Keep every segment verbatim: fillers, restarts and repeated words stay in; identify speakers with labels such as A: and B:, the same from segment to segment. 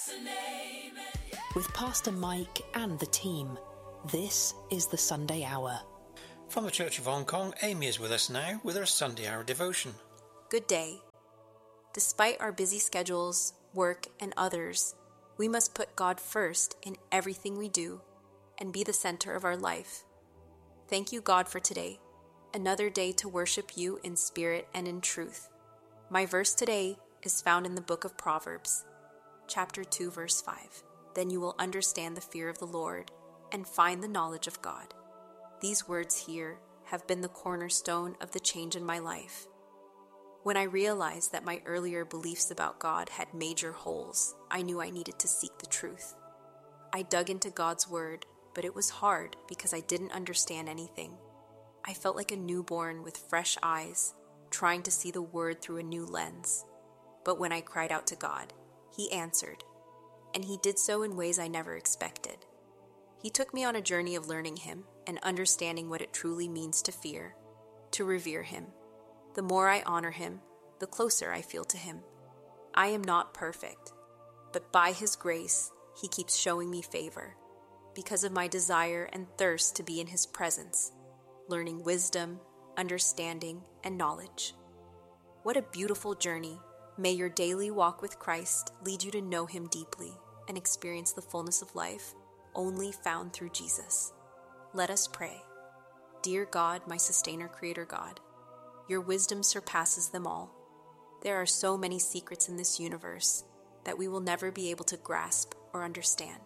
A: With Pastor Mike and the team, this is the Sunday Hour.
B: From the Church of Hong Kong, Amy is with us now with her Sunday Hour devotion.
C: Good day. Despite our busy schedules, work, and others, we must put God first in everything we do and be the center of our life. Thank you, God, for today, another day to worship you in spirit and in truth. My verse today is found in the book of Proverbs, chapter two, verse five. Then you will understand the fear of the Lord and find the knowledge of God. These words here have been the cornerstone of the change in my life. When I realized that my earlier beliefs about God had major holes, I knew I needed to seek the truth. I dug into God's word, but it was hard because I didn't understand anything. I felt like a newborn with fresh eyes, trying to see the word through a new lens. But when I cried out to God, He answered, and He did so in ways I never expected. He took me on a journey of learning Him and understanding what it truly means to fear, to revere Him. The more I honor Him, the closer I feel to Him. I am not perfect, but by His grace, He keeps showing me favor because of my desire and thirst to be in His presence, learning wisdom, understanding, and knowledge. What a beautiful journey. May your daily walk with Christ lead you to know Him deeply and experience the fullness of life only found through Jesus. Let us pray. Dear God, my sustainer, creator God, your wisdom surpasses them all. There are so many secrets in this universe that we will never be able to grasp or understand.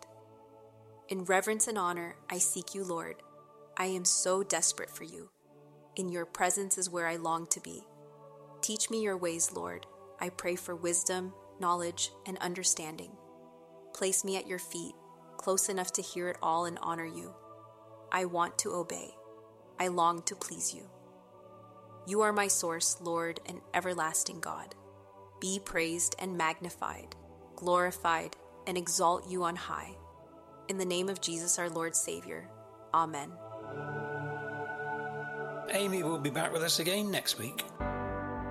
C: In reverence and honor, I seek you, Lord. I am so desperate for you. In your presence is where I long to be. Teach me your ways, Lord. I pray for wisdom, knowledge, and understanding. Place me at your feet, close enough to hear it all and honor you. I want to obey. I long to please you. You are my source, Lord, and everlasting God. Be praised and magnified, glorified, and exalt you on high. In the name of Jesus, our Lord Savior. Amen.
B: Amy will be back with us again next week.